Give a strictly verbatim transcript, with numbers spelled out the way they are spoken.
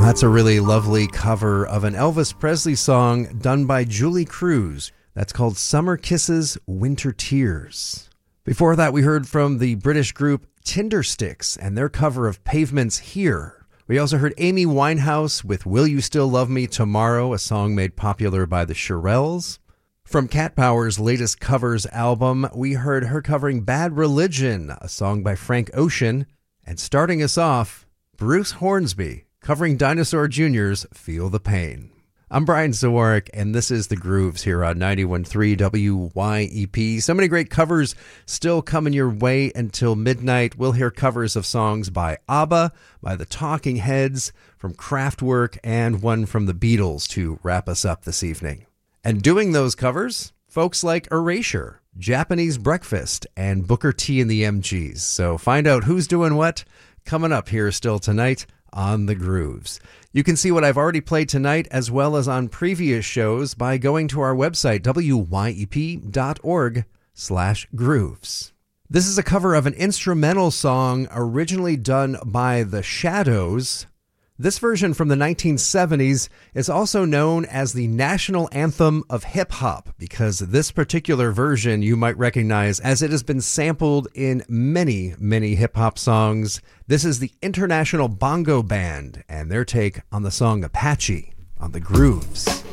That's a really lovely cover of an Elvis Presley song done by Julie Cruz. That's called Summer Kisses, Winter Tears. Before that, we heard from the British group Tindersticks and their cover of Pavement's Here. We also heard Amy Winehouse with Will You Still Love Me Tomorrow, a song made popular by the Shirelles. From Cat Power's latest covers album, we heard her covering Bad Religion, a song by Frank Ocean. And starting us off, Bruce Hornsby covering Dinosaur Junior's Feel the Pain. I'm Brian Zawarek, and this is The Grooves here on ninety-one point three W Y E P. So many great covers still coming your way until midnight. We'll hear covers of songs by ABBA, by the Talking Heads, from Kraftwerk, and one from the Beatles to wrap us up this evening. And doing those covers, folks like Erasure, Japanese Breakfast, and Booker T and the M Gs. So find out who's doing what coming up here still tonight on The Grooves. You can see what I've already played tonight as well as on previous shows by going to our website, W Y E P dot org slash grooves. This is a cover of an instrumental song originally done by The Shadows. This version from the nineteen seventies is also known as the national anthem of hip-hop because this particular version you might recognize as it has been sampled in many, many hip-hop songs. This is the International Bongo Band and their take on the song Apache on The Grooves.